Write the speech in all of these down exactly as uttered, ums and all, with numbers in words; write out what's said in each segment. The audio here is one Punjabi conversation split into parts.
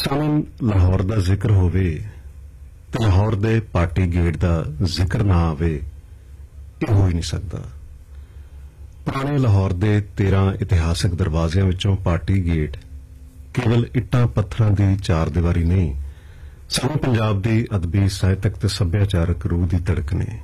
ਸਾਵਨ ਲਾਹੌਰ ਦਾ ਜ਼ਿਕਰ ਹੋਵੇ ਤੇ ਲਾਹੌਰ ਦੇ ਪਾਰਟੀ ਗੇਟ ਦਾ ਜ਼ਿਕਰ ਨਾ ਆਵੇ, ਇਹ ਹੋ ਹੀ ਨਹੀਂ ਸਕਦਾ। ਪੁਰਾਣੇ ਲਾਹੌਰ ਦੇ ਤੇਰਾਂ ਇਤਿਹਾਸਕ ਦਰਵਾਜ਼ਿਆਂ ਵਿੱਚੋਂ ਪਾਰਟੀ ਗੇਟ ਕੇਵਲ ਇੱਟਾਂ ਪੱਥਰਾਂ ਦੀ ਚਾਰ ਦੀਵਾਰੀ ਨਹੀਂ, ਸਗੋਂ ਪੰਜਾਬ ਦੀ ਅਦਬੀ, ਸਾਹਿਤਕ ਤੇ ਸੱਭਿਆਚਾਰਕ ਰੂਹ ਦੀ ਧੜਕ ਨੇ।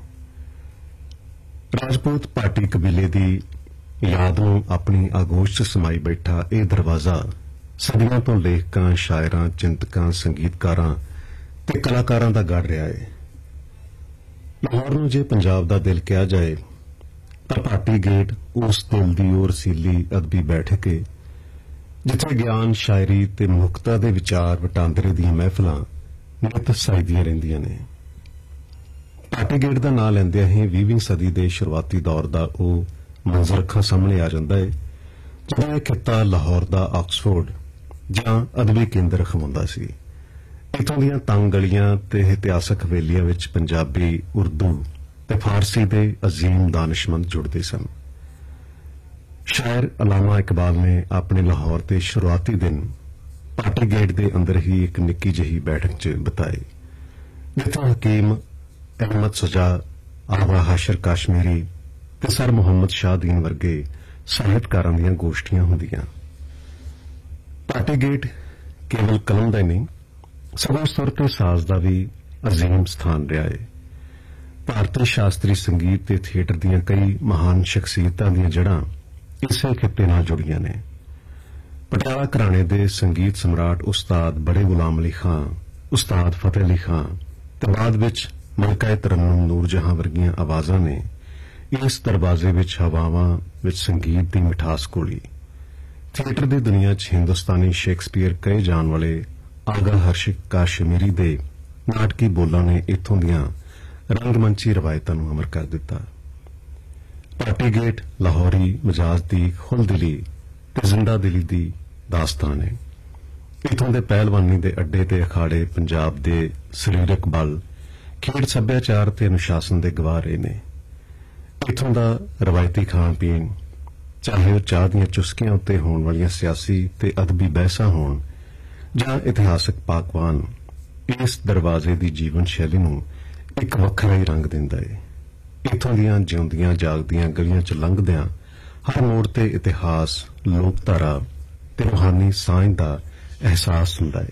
ਰਾਜਪੂਤ ਪਾਰਟੀ ਕਬੀਲੇ ਦੀ ਯਾਦ ਨੂੰ ਆਪਣੀ ਆਗੋਸ਼ 'ਚ ਸਮਾਈ ਬੈਠਾ ਇਹ ਦਰਵਾਜ਼ਾ ਸਦੀਆਂ ਤੋਂ ਲੇਖਕਾਂ, ਸ਼ਾਇਰਾਂ, ਚਿੰਤਕਾਂ, ਸੰਗੀਤਕਾਰਾਂ ਤੇ ਕਲਾਕਾਰਾਂ ਦਾ ਗੜ ਰਿਹਾ ਹੈ। ਲਾਹੌਰ ਨੂੰ ਜੇ ਪੰਜਾਬ ਦਾ ਦਿਲ ਕਿਹਾ ਜਾਏ ਤਾਂ ਪਾਰਟੀ ਗੇਟ ਉਸ ਦਿਲ ਦੀ ਉਹ ਰਸੀਲੀ ਅਦਬੀ ਬੈਠਕ ਹੈ ਜਿੱਥੇ ਗਿਆਨ, ਸ਼ਾਇਰੀ ਤੇ ਮਨੁੱਖਤਾ ਦੇ ਵਿਚਾਰ ਵਟਾਂਦਰੇ ਦੀਆਂ ਮਹਿਫਲਾਂ ਨਿਤ ਸਜਦੀਆਂ ਰਹਿੰਦੀਆਂ ਨੇ। ਪਾਰਟੀ ਗੇਟ ਦਾ ਨਾਂ ਲੈਂਦਿਆਂ ਹੀ ਵੀਹਵੀਂ ਸਦੀ ਦੇ ਸ਼ੁਰੂਆਤੀ ਦੌਰ ਦਾ ਉਹ ਮੰਜ਼ਰ ਅੱਖਾਂ ਸਾਹਮਣੇ ਆ ਜਾਂਦਾ ਹੈ ਜਦੋਂ ਇਹ ਖਿੱਤਾ ਲਾਹੌਰ ਦਾ ਆਕਸਫੋਰਡ ਜਾਂ ਅਦਬੀ ਕੇਂਦਰ ਖਵਾਉਂਦਾ ਸੀ। ਇੱਥੋਂ ਦੀਆਂ ਤੰਗ ਗਲੀਆਂ ਤੇ ਇਤਿਹਾਸਕ ਹਵੇਲੀਆਂ ਵਿੱਚ ਪੰਜਾਬੀ, ਉਰਦੂ ਤੇ ਫਾਰਸੀ ਦੇ ਅਜ਼ੀਮ ਦਾਨਿਸ਼ਮੰਦ ਜੁੜਦੇ ਸਨ। ਸ਼ਾਇਰ ਅਲਾਮਾ ਇਕਬਾਲ ਨੇ ਆਪਣੇ ਲਾਹੌਰ ਦੇ ਸ਼ੁਰੂਆਤੀ ਦਿਨ ਪਾਰਟੀ ਗੇਟ ਦੇ ਅੰਦਰ ਹੀ ਇੱਕ ਨਿੱਕੀ ਜਿਹੀ ਬੈਠਕ 'ਚ ਬਿਤਾਏ ਜਿੱਥੇ ਹਕੀਮ ਅਹਿਮਦ ਸਜਾ, ਆਵਾ ਹਾਸ਼ਰ ਕਾਸ਼ਮੀਰੀ ਤੇ ਸਰ ਮੁਹੰਮਦ ਸ਼ਾਹਦੀਨ ਵਰਗੇ ਸਾਹਿਤਕਾਰਾਂ ਦੀਆਂ ਗੋਸ਼ਟੀਆਂ ਹੁੰਦੀਆਂ। ਪਾਰਟੀ ਗੇਟ ਕੇਵਲ ਕਲਮ ਦਾ ਹੀ ਨਹੀਂ, ਸਗੋਂ ਸੁਰ ਤੇ ਸਾਜ਼ ਦਾ ਵੀ ਅਜ਼ੀਮ ਸਥਾਨ ਰਿਹਾ ਹੈ। ਭਾਰਤੀ ਸ਼ਾਸਤਰੀ ਸੰਗੀਤ ਤੇ ਥੀਏਟਰ ਦੀਆਂ ਕਈ ਮਹਾਨ ਸ਼ਖਸੀਅਤਾਂ ਦੀਆਂ ਜੜ੍ਹਾਂ ਇਸੇ ਖਿੱਤੇ ਨਾਲ ਜੁੜੀਆਂ ਨੇ। ਪਟਿਆਲਾ ਘਰਾਣੇ ਦੇ ਸੰਗੀਤ ਸਮਰਾਟ ਉਸਤਾਦ ਬੜੇ ਗੁਲਾਮ ਅਲੀ ਖਾਂ, ਉਸਤਾਦ ਫਤਿਹ ਅਲੀ ਖਾਂ ਤੇ ਬਾਅਦ ਵਿੱਚ ਮਲਕਾ ਤਰੰਨੁਮ ਨੂਰ ਜਹਾਂ ਵਰਗੀਆਂ ਆਵਾਜ਼ਾਂ ਨੇ ਇਸ ਦਰਵਾਜ਼ੇ ਵਿੱਚ ਹਵਾਵਾਂ ਵਿੱਚ ਸੰਗੀਤ ਦੀ ਮਿਠਾਸ ਘੋਲੀ। ਥੀਏਟਰ ਦੀ ਦੁਨੀਆ 'ਚ ਹਿੰਦੁਸਤਾਨੀ ਸ਼ੇਕਸਪੀਅਰ ਕਹੇ ਜਾਣ ਵਾਲੇ ਆਗਾ ਹਰਸ਼ਿਕ ਕਾਸ਼ਮੀਰੀ ਦੇ ਨਾਟਕੀ ਬੋਲਾਂ ਨੇ ਇੱਥੋਂ ਦੀਆਂ ਰੰਗਮੰਚੀ ਰਵਾਇਤਾਂ ਨੂੰ ਅਮਰ ਕਰ ਦਿੱਤਾ। ਪਾਰਟੀ ਗੇਟ ਲਾਹੌਰੀ ਮਿਜਾਜ਼ ਦੀ ਖੁੱਲ੍ਹਦਿਲੀ ਤੇ ਜ਼ਿੰਦਾ ਦਿਲੀ ਦੀ ਦਾਸਤਾਨ ਹੈ। ਇੱਥੋਂ ਦੇ ਪਹਿਲਵਾਨੀ ਦੇ ਅੱਡੇ ਤੇ ਅਖਾੜੇ ਪੰਜਾਬ ਦੇ ਸਰੀਰਕ ਬਲ, ਖੇਡ ਸੱਭਿਆਚਾਰ ਤੇ ਅਨੁਸ਼ਾਸਨ ਦੇ ਗਵਾਹ ਰਹੇ ਨੇ। ਇੱਥੋਂ ਦਾ ਰਵਾਇਤੀ ਖਾਣ ਪੀਣ, ਚਾਹੇ ਉਹ ਚਾਹ ਦੀਆਂ ਚੁਸਕੀਆਂ ਉੱਤੇ ਹੋਣ ਵਾਲੀਆਂ ਸਿਆਸੀ ਤੇ ਅਦਬੀ ਬਹਿਸਾਂ ਹੋਣ ਜਾਂ ਇਤਿਹਾਸਕ ਪਾਕਵਾਨ, ਇਸ ਦਰਵਾਜ਼ੇ ਦੀ ਜੀਵਨ ਸ਼ੈਲੀ ਨੂੰ ਇੱਕ ਵੱਖਰਾ ਹੀ ਰੰਗ ਦਿੰਦਾ ਹੈ। ਇੱਥੋਂ ਦੀਆਂ ਜਿਉਂਦੀਆਂ ਜਾਗਦੀਆਂ ਗਲੀਆਂ 'ਚ ਲੰਘਦਿਆਂ ਹਰ ਮੋੜ ਤੇ ਇਤਿਹਾਸ, ਲੋਕਧਾਰਾ ਤੇ ਰੂਹਾਨੀ ਸਾਂਝ ਦਾ ਅਹਿਸਾਸ ਹੁੰਦਾ ਹੈ।